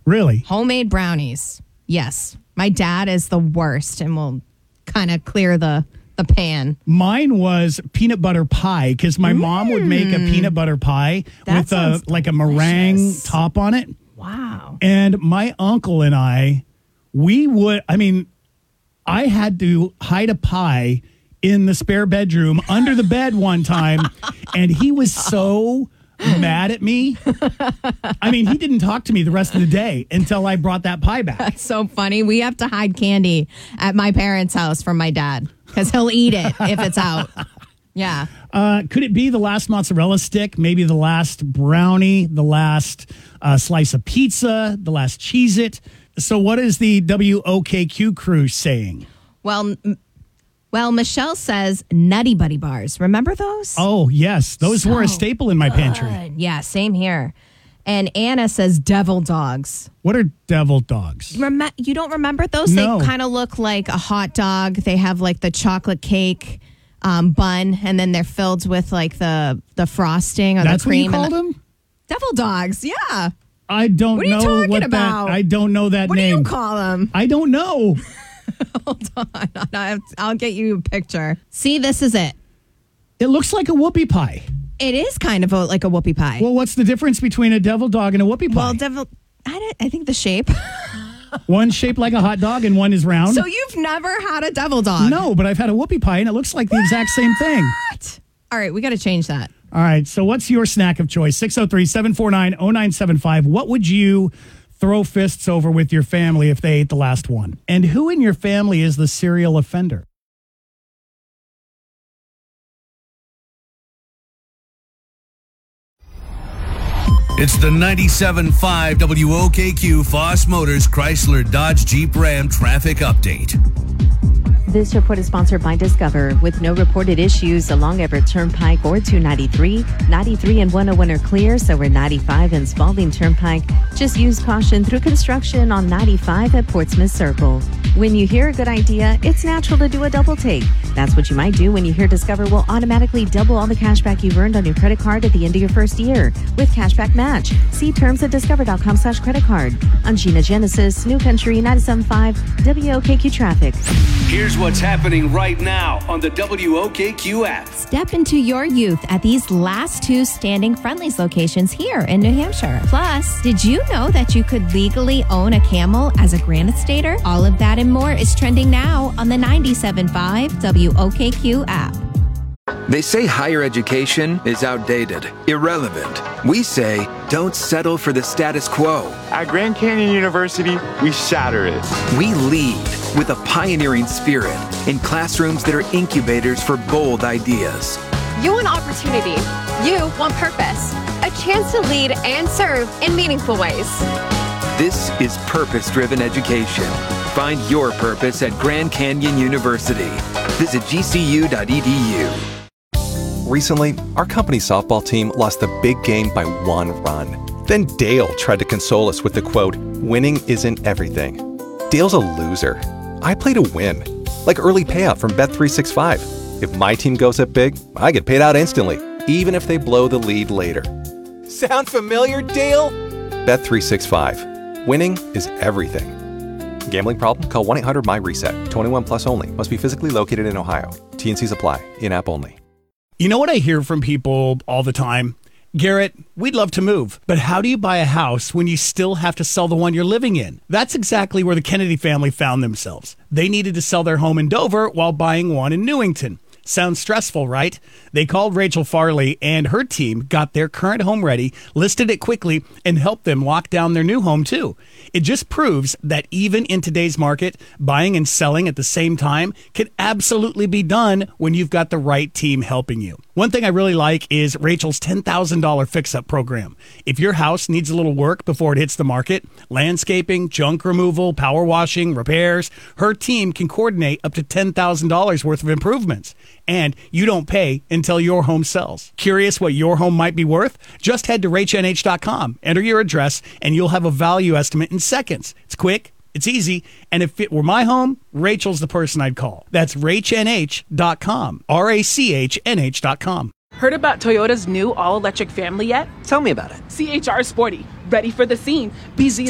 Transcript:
Really? Homemade brownies. Yes. My dad is the worst and will kind of clear the pan. Mine was peanut butter pie because my mom would make a peanut butter pie with a meringue delicious. top on it. Wow. And my uncle and I had to hide a pie in the spare bedroom under the bed one time, and he was so mad at me. He didn't talk to me the rest of the day until I brought that pie back. That's so funny. We have to hide candy at my parents' house from my dad because he'll eat it if it's out. Yeah. Could it be the last mozzarella stick? Maybe the last brownie, the last slice of pizza, the last Cheez-It? So what is the WOKQ crew saying? Well, Michelle says Nutty Buddy bars. Remember those? Oh, yes. Those were a staple in my pantry. Yeah, same here. And Anna says devil dogs. What are devil dogs? You don't remember those? No. They kind of look like a hot dog. They have like the chocolate cake bun, and then they're filled with like the frosting or That's the cream. What you called them? Devil dogs, yeah. I don't What are you know talking about? I don't know that What name. do you call them? I don't know. Hold on. I'll get you a picture. See, this is it. It looks like a whoopie pie. It is kind of like a whoopie pie. Well, what's the difference between a devil dog and a whoopie pie? Well, I think the shape. One's shaped like a hot dog and one is round. So you've never had a devil dog? No, but I've had a whoopie pie and it looks like the exact same thing. What? All right, we got to change that. All right, so what's your snack of choice? 603-749-0975. What would you throw fists over with your family if they ate the last one? And who in your family is the serial offender? It's the 97.5 WOKQ Foss Motors Chrysler Dodge Jeep Ram traffic update. This report is sponsored by Discover. With no reported issues along Everett Turnpike or 293, 93 and 101 are clear, so we're 95 and Spalding Turnpike. Just use caution through construction on 95 at Portsmouth Circle. When you hear a good idea, it's natural to do a double take. That's what you might do when you hear Discover will automatically double all the cash back you've earned on your credit card at the end of your first year with Cashback Match. See terms at discover.com/credit card. I'm Gina Genesis, New Country 97.5 WOKQ Traffic. Here's what's happening right now on the WOKQ app. Step into your youth at these last two standing Friendly's locations here in New Hampshire. Plus, did you know that you could legally own a camel as a Granite Stater? All of that and more is trending now on the 97.5 WOKQ app. They say higher education is outdated, irrelevant. We say don't settle for the status quo. At Grand Canyon University, we shatter it. We lead with a pioneering spirit in classrooms that are incubators for bold ideas. You want opportunity. You want purpose. A chance to lead and serve in meaningful ways. This is purpose-driven education. Find your purpose at Grand Canyon University. Visit gcu.edu. Recently, our company's softball team lost the big game by 1 run. Then Dale tried to console us with the quote, "Winning isn't everything." Dale's a loser. I play to win, like early payout from Bet365. If my team goes up big, I get paid out instantly, even if they blow the lead later. Sound familiar, Dale? Bet365. Winning is everything. Gambling problem? Call 1-800-MY-RESET. 21 plus only. Must be physically located in Ohio. T&Cs apply. In-app only. You know what I hear from people all the time? Garrett, we'd love to move, but how do you buy a house when you still have to sell the one you're living in? That's exactly where the Kennedy family found themselves. They needed to sell their home in Dover while buying one in Newington. Sounds stressful, right? They called Rachel Farley and her team got their current home ready, listed it quickly, and helped them lock down their new home too. It just proves that even in today's market, buying and selling at the same time can absolutely be done when you've got the right team helping you. One thing I really like is Rachel's $10,000 fix-up program. If your house needs a little work before it hits the market, landscaping, junk removal, power washing, repairs, her team can coordinate up to $10,000 worth of improvements. And you don't pay until your home sells. Curious what your home might be worth? Just head to RachNH.com, enter your address, and you'll have a value estimate in seconds. It's quick, it's easy, and if it were my home, Rachel's the person I'd call. That's RachNH.com, RACHNH.com. Heard about Toyota's new all-electric family yet? Tell me about it. CHR Sporty, ready for the scene. BZ